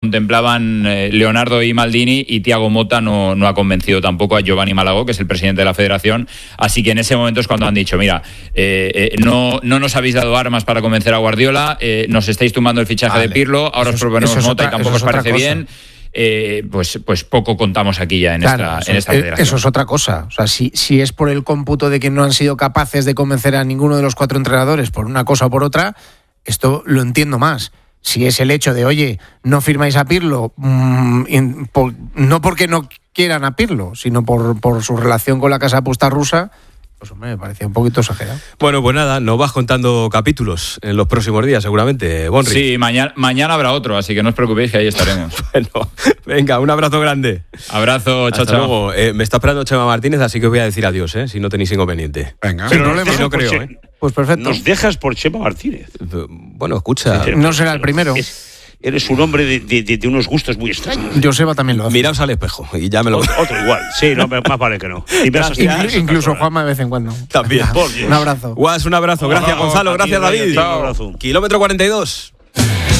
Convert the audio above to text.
contemplaban Leonardo y Maldini, y Thiago Motta no ha convencido tampoco a Giovanni Malagó, que es el presidente de la federación. Así que en ese momento es cuando han dicho, mira, no nos habéis dado armas para convencer a Guardiola, nos estáis tumbando el fichaje de Pirlo, ahora os proponemos Motta y tampoco os parece bien. Pues poco contamos aquí ya en esta federación. Eso es otra cosa. O sea, si es por el cómputo de que no han sido capaces de convencer a ninguno de los 4 entrenadores por una cosa o por otra, esto lo entiendo más. Si es el hecho de, oye, no firmáis a Pirlo, no porque no quieran a Pirlo, sino por su relación con la casa de apuestas rusa, pues hombre, me parecía un poquito exagerado. Bueno, pues nada, nos vas contando capítulos en los próximos días, seguramente, Bonri. Sí, mañana habrá otro, así que no os preocupéis que ahí estaremos. Bueno, venga, un abrazo grande. Abrazo, chao, chao. Luego. Me está esperando Chema Martínez, así que os voy a decir adiós, si no tenéis inconveniente. Venga. Sin problema. No creo, Pues perfecto. Nos dejas por Chema Martínez. Bueno, escucha. No será el primero. Eres un hombre de unos gustos muy extraños. Joseba también lo hace. Miraos al espejo y ya me lo... Otro igual. Sí, no, más vale que no. Incluso Juanma de vez en cuando. También. Un abrazo. Guas, un abrazo. Gracias, Gonzalo. Gracias, David. Un abrazo. Kilómetro 42.